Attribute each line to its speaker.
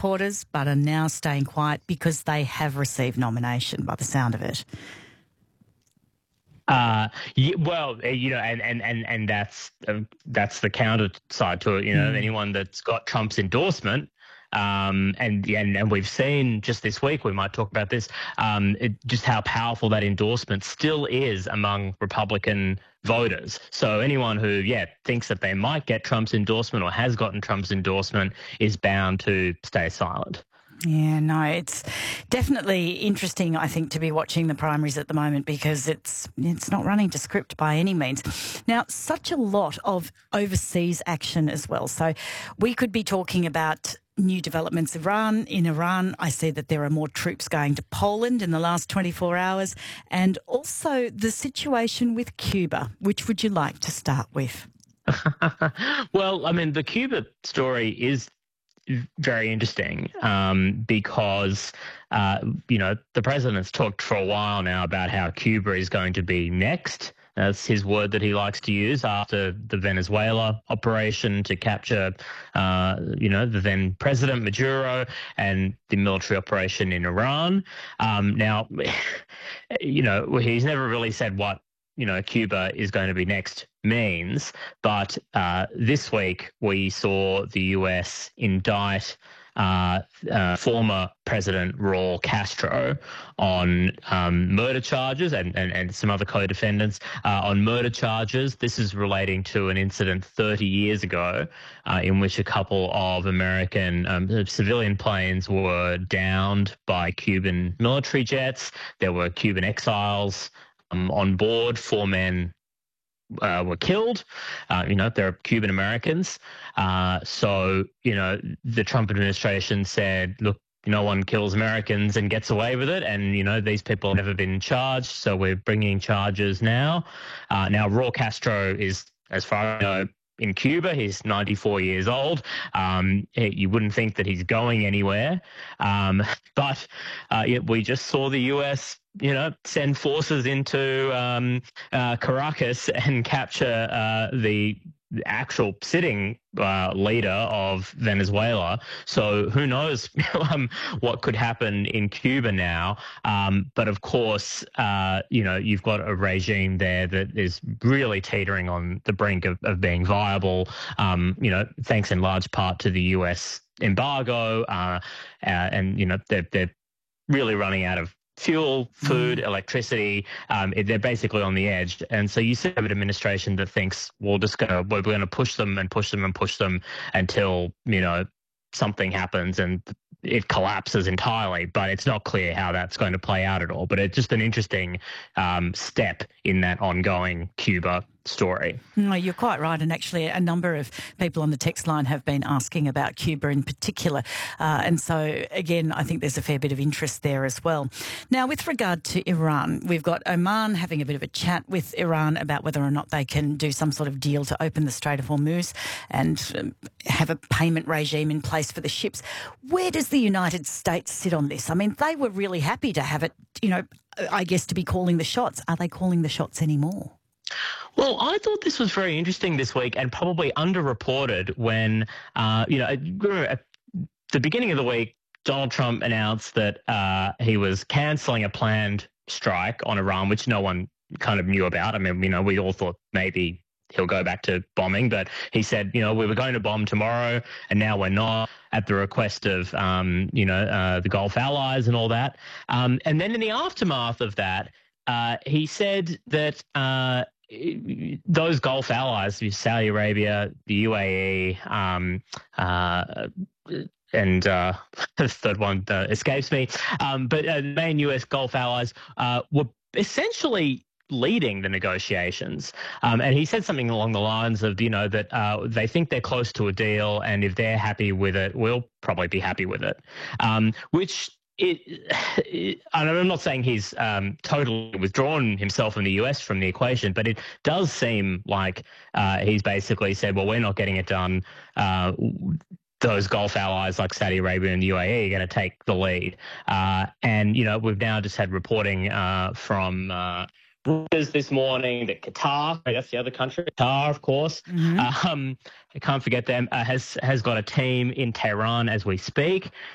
Speaker 1: supporters but are now staying quiet because they have received nomination by the sound of it.
Speaker 2: And that's the counter side to it. Anyone that's got Trump's endorsement, and we've seen just this week, we might talk about this, just how powerful that endorsement still is among Republican voters. So anyone who, thinks that they might get Trump's endorsement or has gotten Trump's endorsement is bound to stay silent.
Speaker 1: Yeah, no, it's definitely interesting, I think, to be watching the primaries at the moment because it's not running to script by any means. Now, such a lot of overseas action as well. So we could be talking about new developments in Iran. I see that there are more troops going to Poland in the last 24 hours, and also the situation with Cuba. Which would you like to start with?
Speaker 2: Well, I mean, the Cuba story is very interesting because, the president's talked for a while now about how Cuba is going to be next. That's his word that he likes to use after the Venezuela operation to capture, the then President Maduro and the military operation in Iran. Now, he's never really said what Cuba is going to be next means. But this week we saw the US indict former President Raul Castro on murder charges and some other co-defendants on murder charges. This is relating to an incident 30 years ago in which a couple of American civilian planes were downed by Cuban military jets. There were Cuban exiles on board. 4 men were killed. They're Cuban Americans. So the Trump administration said, look, no one kills Americans and gets away with it. And, these people have never been charged. So we're bringing charges now. Now, Raul Castro is, as far as I know, in Cuba. He's 94 years old. You wouldn't think that he's going anywhere. But we just saw the US send forces into Caracas and capture the actual sitting leader of Venezuela. So who knows what could happen in Cuba now. But of course, you've got a regime there that is really teetering on the brink of being viable, thanks in large part to the US embargo. And they're really running out of fuel, food, electricity. They're basically on the edge. And so you see an administration that thinks we're going to push them and push them and push them until, something happens and it collapses entirely. But it's not clear how that's going to play out at all. But it's just an interesting step in that ongoing Cuba story.
Speaker 1: No, you're quite right. And actually a number of people on the text line have been asking about Cuba in particular. And so, again, I think there's a fair bit of interest there as well. Now, with regard to Iran, we've got Oman having a bit of a chat with Iran about whether or not they can do some sort of deal to open the Strait of Hormuz and have a payment regime in place for the ships. Where does the United States sit on this? I mean, they were really happy to have it, I guess, to be calling the shots. Are they calling the shots anymore?
Speaker 2: Well, I thought this was very interesting this week and probably underreported when, at the beginning of the week, Donald Trump announced that he was cancelling a planned strike on Iran, which no one kind of knew about. I mean, we all thought maybe he'll go back to bombing, but he said, we were going to bomb tomorrow and now we're not, at the request of, the Gulf allies and all that. And then in the aftermath of that, he said that those Gulf allies, Saudi Arabia, the UAE, and the third one escapes me, but the main US Gulf allies were essentially leading the negotiations. And he said something along the lines of, that they think they're close to a deal, and if they're happy with it, we'll probably be happy with it, which I'm not saying he's totally withdrawn himself in the US from the equation, but it does seem like he's basically said, well, we're not getting it done. Those Gulf allies like Saudi Arabia and the UAE are going to take the lead. And, we've now just had reporting from Reuters this morning that Qatar, that's the other country, Qatar, of course, I can't forget them, has got a team in Tehran as we speak.